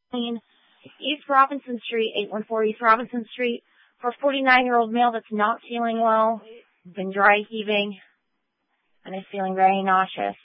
East Robinson Street, 814 East Robinson Street, for a 49-year-old male that's not feeling well, been dry heaving, and is feeling very nauseous.